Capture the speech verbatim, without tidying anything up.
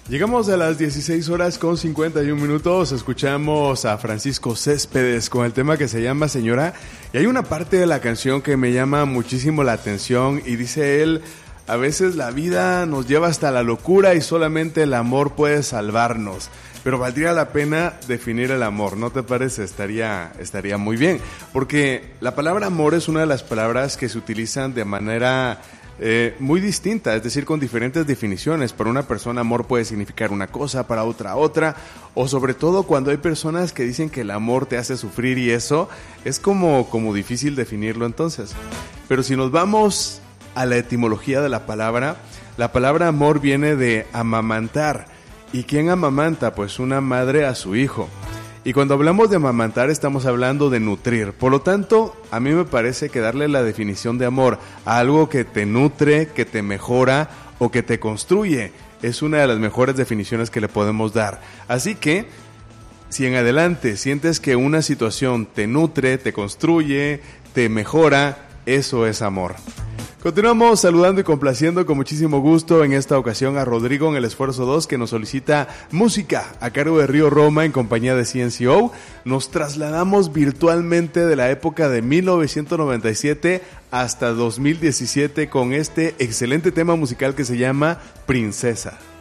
Llegamos a las dieciséis horas con cincuenta y un minutos, escuchamos a Francisco Céspedes con el tema que se llama Señora, y hay una parte de la canción que me llama muchísimo la atención y dice él: a veces la vida nos lleva hasta la locura y solamente el amor puede salvarnos, pero valdría la pena definir el amor, ¿no te parece? Estaría, estaría muy bien, porque la palabra amor es una de las palabras que se utilizan de manera Eh, muy distinta, es decir, con diferentes definiciones. Para una persona amor puede significar una cosa, para otra otra, o sobre todo cuando hay personas que dicen que el amor te hace sufrir, y eso es como, como difícil definirlo entonces. Pero si nos vamos a la etimología de la palabra, la palabra amor viene de amamantar. ¿Y quién amamanta? Pues una madre a su hijo. Y cuando hablamos de amamantar estamos hablando de nutrir. Por lo tanto, a mí me parece que darle la definición de amor a algo que te nutre, que te mejora o que te construye es una de las mejores definiciones que le podemos dar. Así que, si en adelante sientes que una situación te nutre, te construye, te mejora, eso es amor. Continuamos saludando y complaciendo con muchísimo gusto en esta ocasión a Rodrigo en el Esfuerzo dos, que nos solicita música a cargo de Río Roma en compañía de C N C O. Nos trasladamos virtualmente de la época de mil novecientos noventa y siete hasta dos mil diecisiete con este excelente tema musical que se llama Princesa.